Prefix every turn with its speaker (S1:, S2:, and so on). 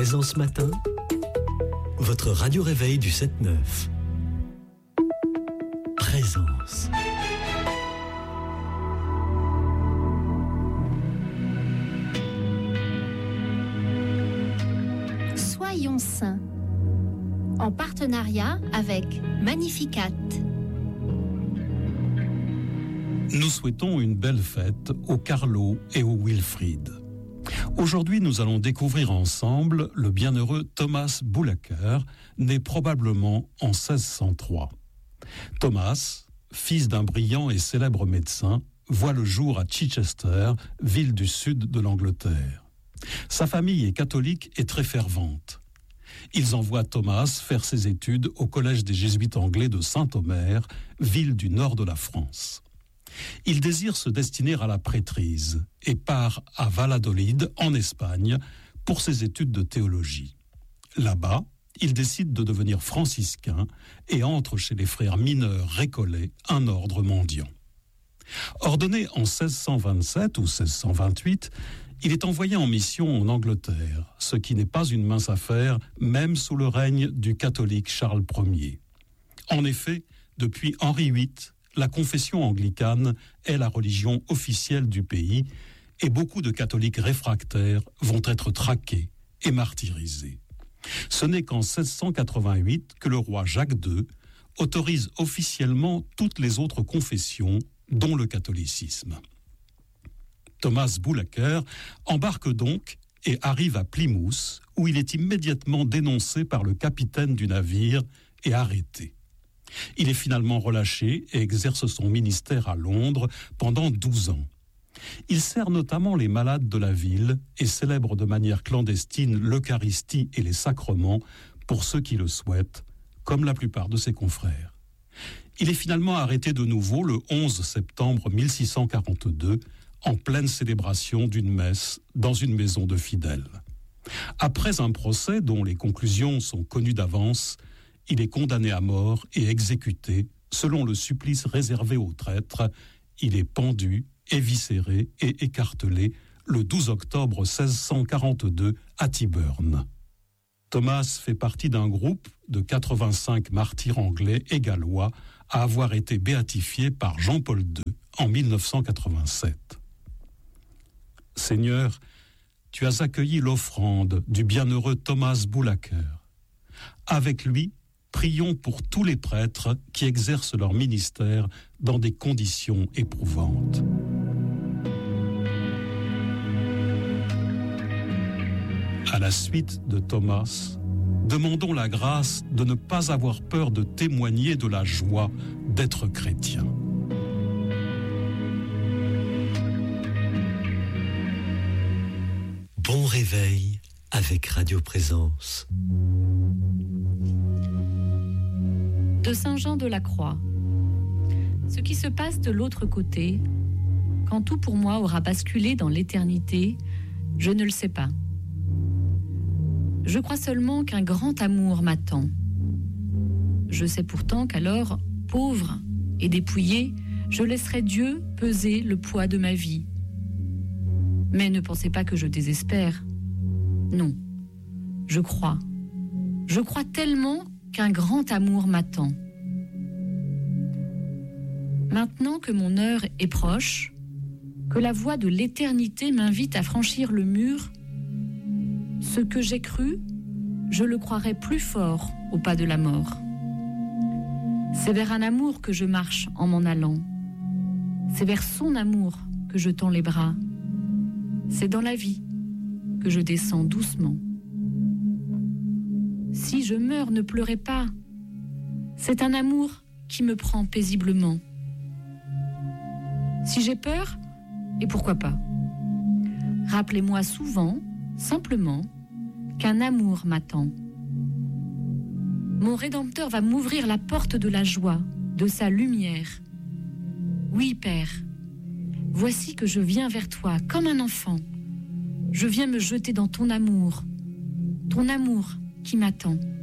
S1: Présence Matin, votre radio-réveil du 7-9. Présence.
S2: Soyons saints, en partenariat avec Magnificat.
S3: Nous souhaitons une belle fête aux Carlo et aux Wilfried. Aujourd'hui, nous allons découvrir ensemble le bienheureux Thomas Boulaker, né probablement en 1603. Thomas, fils d'un brillant et célèbre médecin, voit le jour à Chichester, ville du sud de l'Angleterre. Sa famille est catholique et très fervente. Ils envoient Thomas faire ses études au collège des jésuites anglais de Saint-Omer, ville du nord de la France. Il désire se destiner à la prêtrise et part à Valladolid, en Espagne, pour ses études de théologie. Là-bas, il décide de devenir franciscain et entre chez les frères mineurs récollets, un ordre mendiant. Ordonné en 1627 ou 1628, il est envoyé en mission en Angleterre, ce qui n'est pas une mince affaire, même sous le règne du catholique Charles Ier. En effet, depuis Henri VIII, la confession anglicane est la religion officielle du pays et beaucoup de catholiques réfractaires vont être traqués et martyrisés. Ce n'est qu'en 1688 que le roi Jacques II autorise officiellement toutes les autres confessions, dont le catholicisme. Thomas Boulaker embarque donc et arrive à Plymouth, où il est immédiatement dénoncé par le capitaine du navire et arrêté. Il est finalement relâché et exerce son ministère à Londres pendant 12 ans. Il sert notamment les malades de la ville et célèbre de manière clandestine l'Eucharistie et les sacrements pour ceux qui le souhaitent, comme la plupart de ses confrères. Il est finalement arrêté de nouveau le 11 septembre 1642, en pleine célébration d'une messe dans une maison de fidèles. Après un procès dont les conclusions sont connues d'avance, il est condamné à mort et exécuté selon le supplice réservé aux traîtres. Il est pendu, éviscéré et écartelé le 12 octobre 1642 à Tyburn. Thomas fait partie d'un groupe de 85 martyrs anglais et gallois à avoir été béatifiés par Jean-Paul II en 1987. Seigneur, tu as accueilli l'offrande du bienheureux Thomas Boulaker. Avec lui, prions pour tous les prêtres qui exercent leur ministère dans des conditions éprouvantes. À la suite de Thomas, demandons la grâce de ne pas avoir peur de témoigner de la joie d'être chrétien.
S1: Bon réveil avec Radio Présence.
S4: De Saint Jean de la Croix. Ce qui se passe de l'autre côté, quand tout pour moi aura basculé dans l'éternité, je ne le sais pas. Je crois seulement qu'un grand amour m'attend. Je sais pourtant qu'alors, pauvre et dépouillé, je laisserai Dieu peser le poids de ma vie. Mais ne pensez pas que je désespère. Non, je crois. Je crois tellement qu'un grand amour m'attend. Maintenant que mon heure est proche, que la voix de l'éternité m'invite à franchir le mur, ce que j'ai cru, je le croirai plus fort au pas de la mort. C'est vers un amour que je marche en m'en allant. C'est vers son amour que je tends les bras. C'est dans la vie que je descends doucement. Si je meurs, ne pleurez pas. C'est un amour qui me prend paisiblement. Si j'ai peur, et pourquoi pas? Rappelez-moi souvent, simplement, qu'un amour m'attend. Mon Rédempteur va m'ouvrir la porte de la joie, de sa lumière. Oui, Père, voici que je viens vers toi comme un enfant. Je viens me jeter dans ton amour qui m'attend.